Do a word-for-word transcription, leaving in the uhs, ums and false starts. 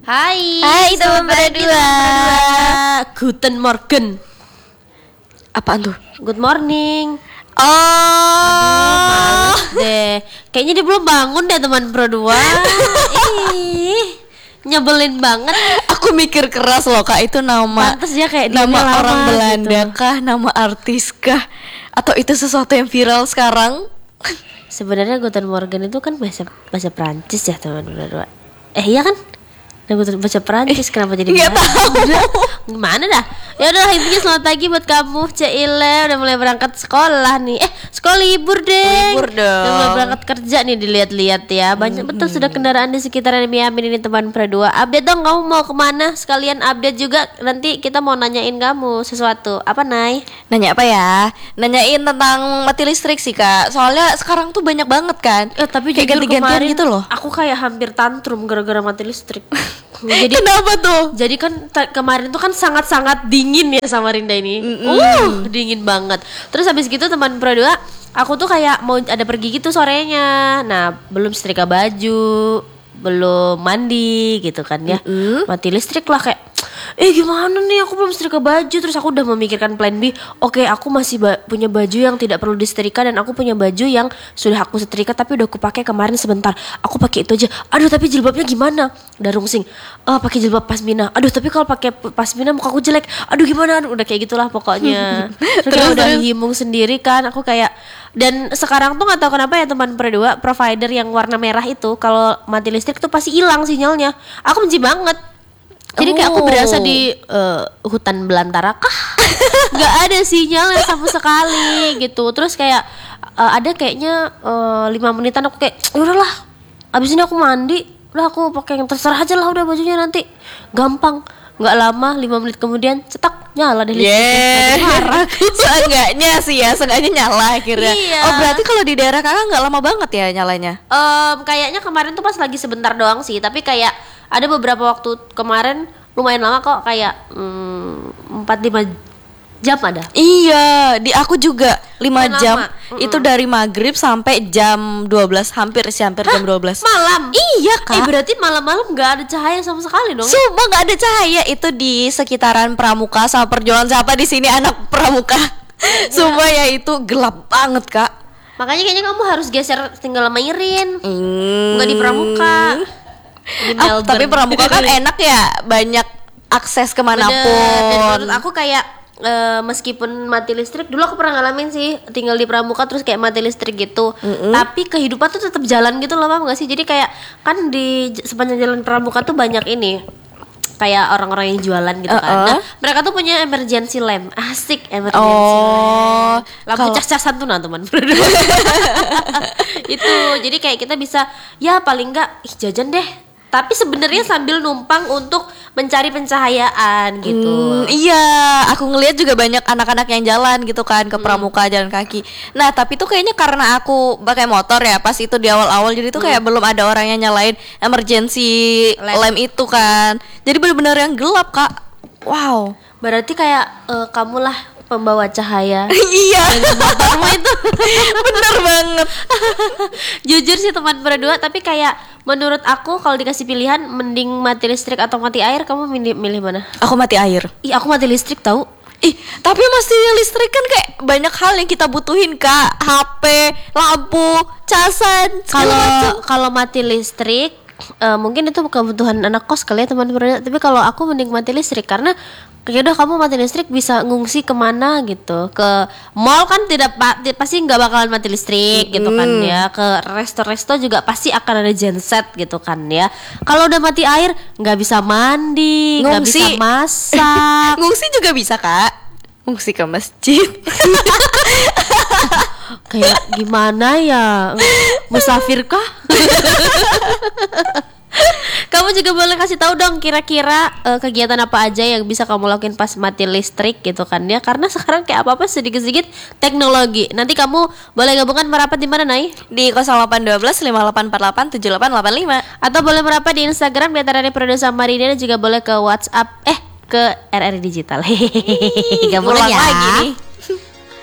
Hai, Hai teman berdua. Guten Morgen. Apaan tuh? Good morning. Oh, Deh, kayaknya dia belum bangun deh teman berdua. Ih, nyebelin banget. aku mikir keras loh kak, itu nama Pantes ya kayak nama dia orang lama Belanda gitu. kah, nama artis kah, atau itu sesuatu yang viral sekarang? Sebenarnya Guten Morgen itu kan bahasa bahasa Prancis ya teman berdua. Eh iya kan? Nah, Guten bahasa Prancis kenapa jadi Nggak Belanda? Gimana dah? Ya udah intinya selamat pagi buat kamu Cile, udah mulai berangkat sekolah nih. Eh sekolah libur deh. Libur dong. Udah mulai berangkat kerja nih, dilihat-lihat ya. Banyak hmm. betul sudah kendaraan di sekitaran Miamin ini teman berdua. Update dong kamu mau kemana? Sekalian update juga, nanti kita mau nanyain kamu sesuatu. Apa Nay? Nanya apa ya? Nanyain tentang mati listrik sih kak. Soalnya sekarang tuh banyak banget kan. Eh tapi kayak jujur ganti-gantian kemarin gitu loh. aku kayak hampir tantrum gara-gara mati listrik. Jadi Kenapa tuh? Jadi kan ta- kemarin tuh kan sangat-sangat dingin ya Samarinda ini. Mm-mm. Uh, dingin banget. Terus habis gitu teman berdua, aku tuh kayak mau ada pergi gitu sorenya. Nah, belum setrika baju, belum mandi gitu kan ya. Mm-mm. Mati listrik lah kayak eh gimana nih aku belum setrika baju. Terus aku udah memikirkan plan B. Oke, aku masih ba- punya baju yang tidak perlu disetrika, dan aku punya baju yang sudah aku setrika tapi udah aku pakai kemarin sebentar. Aku pakai itu aja. Aduh, tapi jilbabnya gimana? Udah rungsing. Oh, pakai jilbab pasmina. Aduh, tapi kalau pakai pasmina muka aku jelek. Aduh, gimana? Udah kayak gitulah pokoknya. Terus, Terus, udah terus. himung sendiri kan. Aku kayak, dan sekarang tuh nggak tahu kenapa ya teman berdua, provider yang warna merah itu kalau mati listrik tuh pasti hilang sinyalnya. Aku benci banget. Jadi kayak aku Oh. berasa di uh, hutan belantara kah? Gak ada sinyalnya sama sekali gitu. Terus kayak uh, ada kayaknya uh, lima menitan aku kayak udahlah, abis ini aku mandi, udah aku pakai yang terserah aja lah, udah bajunya nanti gampang. Nggak lama, lima menit kemudian cetak nyala deh listriknya. Yeah. Marah. Seenggaknya sih ya, seenggaknya nyala akhirnya. Iya. Oh berarti kalau di daerah kakak nggak lama banget ya nyalanya? Em, kayaknya kemarin tuh pas lagi sebentar doang sih, tapi kayak ada beberapa waktu kemarin lumayan lama kok, kayak mm, empat lima jam ada. Iya, di aku juga lima Lumayan jam. lama. Mm-mm. Itu dari maghrib sampai jam dua belas, hampir sih hampir jam dua belas. Malam. Iya Eh kak. berarti malam-malam nggak ada cahaya sama sekali dong? Sumpah nggak ada cahaya, itu di sekitaran Pramuka sama perjuangan siapa di sini anak Pramuka. Sumpah ya itu gelap banget kak. Makanya kayaknya kamu harus geser tinggal Mairin. Hmm. Nggak di Pramuka. Di Ah, Melbourne. tapi Pramuka kan enak ya, banyak akses Bener. Dan kemanapun. menurut aku kayak eh, meskipun mati listrik, dulu aku pernah ngalamin sih tinggal di Pramuka terus kayak mati listrik gitu. Mm-mm. Tapi kehidupan tuh tetap jalan gitu loh, paham gak sih? Jadi kayak kan di j- sepanjang jalan Pramuka tuh banyak ini, kayak orang-orang yang jualan gitu kan. Uh-uh. Nah, mereka tuh punya emergency lamp. Asik, emergency Oh, lamp. Lampu kalau- cas-casan tuh nah teman. Itu. Jadi kayak kita bisa ya paling enggak ih jajan deh. Tapi sebenarnya sambil numpang untuk mencari pencahayaan gitu. Hmm, iya, aku ngelihat juga banyak anak-anak yang jalan gitu kan ke Pramuka jalan kaki. Nah, tapi tuh kayaknya karena aku pakai motor ya pas itu di awal-awal, jadi tuh kayak belum ada orang yang nyalain emergency Lamp. lamp itu kan. Jadi benar-benar yang gelap, Kak. Wow. Berarti kayak eh, kamulah pembawa cahaya. Iya. Dengan motormu itu. Bener banget. Jujur sih teman berdua, tapi kayak menurut aku kalau dikasih pilihan mending mati listrik atau mati air, kamu milih, milih mana? Aku mati air. Ih, aku mati listrik tahu. Ih, tapi masih listrik kan kayak banyak hal yang kita butuhin, Kak. H P, lampu, casan, segala macam. Kalau kalau mati listrik eh, mungkin itu kebutuhan anak kos kali ya teman berdua. Tapi kalau aku mending mati listrik karena kayak udah kamu mati listrik bisa ngungsi kemana gitu, ke mall kan tidak pa- ti- pasti nggak bakalan mati listrik gitu kan ya, ke resto-resto juga pasti akan ada genset gitu kan ya. Kalau udah mati air nggak bisa mandi, nggak bisa Ngungsi. masak. Ngungsi juga bisa, Kak. Ngungsi ke masjid. Kayak gimana ya, musafir kah? Kamu juga boleh kasih tahu dong kira-kira eh, kegiatan apa aja yang bisa kamu lakuin pas mati listrik gitu kan ya, karena sekarang kayak apa-apa sedikit-sedikit teknologi. Nanti kamu boleh gabungan merapat di mana Nay? Di nol delapan satu dua lima delapan empat delapan tujuh delapan delapan lima. Atau boleh merapat di Instagram di antara Produser Samarinda, dan juga boleh ke WhatsApp eh ke R R Digital. Hehehe. Gabungan Ulang ya. lagi nih.